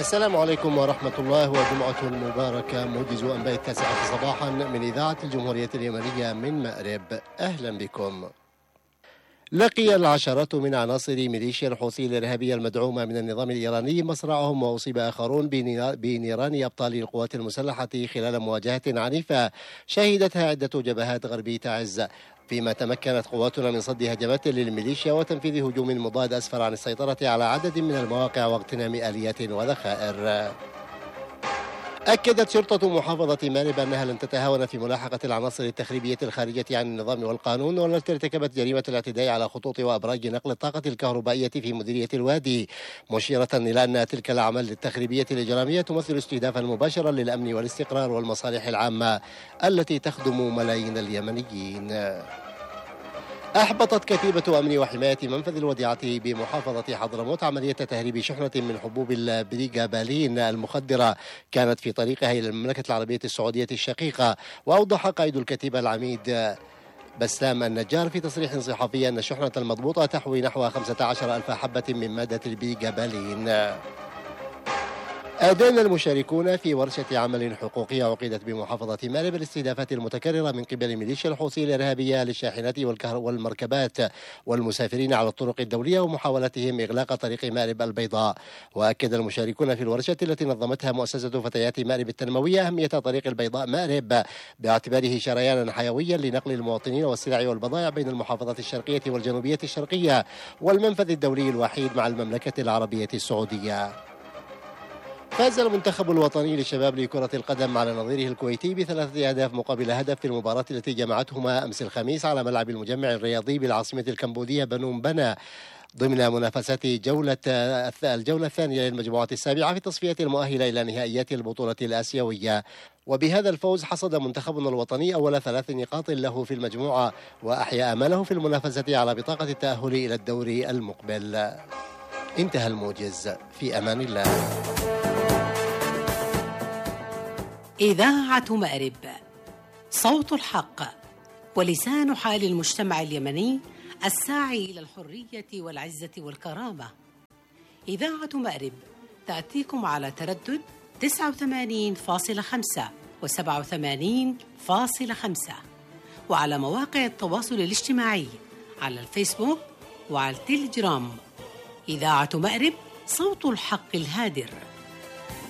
السلام عليكم ورحمة الله وجمعة مباركة. موجز أنباء 9 صباحا من إذاعة الجمهورية اليمنية من مأرب، أهلا بكم. لقي العشرات من عناصر ميليشيا الحوثي الإرهابية المدعومة من النظام الإيراني مصرعهم، وأصيب آخرون بنيران أبطال القوات المسلحة خلال مواجهة عنيفة شهدتها عدة جبهات غربي تعز، فيما تمكنت قواتنا من صد هجمات للميليشيا وتنفيذ هجوم مضاد أسفر عن السيطرة على عدد من المواقع واغتنام آليات وذخائر. أكدت شرطة محافظة مأرب أنها لن تتهاون في ملاحقة العناصر التخريبية الخارجة عن النظام والقانون، والتي ارتكبت جريمة الاعتداء على خطوط وأبراج نقل الطاقة الكهربائية في مديرية الوادي، مشيرة إلى أن تلك الأعمال التخريبية الإجرامية تمثل استهدافا مباشرا للأمن والاستقرار والمصالح العامة التي تخدم ملايين اليمنيين. أحبطت كتيبة أمن وحماية منفذ الوديعة بمحافظة حضرموت عملية تهريب شحنة من حبوب البريغابالين المخدرة كانت في طريقها إلى المملكة العربية السعودية الشقيقة. وأوضح قائد الكتيبة العميد بسام النجار في تصريح صحفي أن الشحنة المضبوطة تحوي نحو 15,000 حبة من مادة البريغابالين. أدان المشاركون في ورشة عمل حقوقية عقدت بمحافظة مأرب الاستهدافات المتكررة من قبل ميليشيا الحوثي الإرهابية للشاحنات والمركبات والمسافرين على الطرق الدولية ومحاولتهم إغلاق طريق مأرب البيضاء. وأكد المشاركون في الورشة التي نظمتها مؤسسة فتيات مأرب التنموية أهمية طريق البيضاء مأرب باعتباره شريانا حيويا لنقل المواطنين والسلع والبضائع بين المحافظات الشرقية والجنوبية الشرقية والمنفذ الدولي الوحيد مع المملكة العربية السعودية. فاز المنتخب الوطني للشباب لكرة القدم على نظيره الكويتي ب3 أهداف مقابل هدف في المباراة التي جمعتهما أمس الخميس على ملعب المجمع الرياضي بالعاصمة الكمبودية بنوم بنا ضمن منافسات الجولة الثانية للمجموعة السابعة في التصفية المؤهلة إلى نهائيات البطولة الآسيوية. وبهذا الفوز حصد منتخبنا الوطني أول 3 نقاط له في المجموعة وأحيا أمله في المنافسة على بطاقة التأهل إلى الدوري المقبل. انتهى الموجز، في أمان الله. إذاعة مأرب، صوت الحق ولسان حال المجتمع اليمني الساعي إلى الحرية والعزة والكرامة. إذاعة مأرب تأتيكم على تردد 89.5 و87.5 وعلى مواقع التواصل الاجتماعي على الفيسبوك وعلى التليجرام. إذاعة مأرب، صوت الحق الهادر.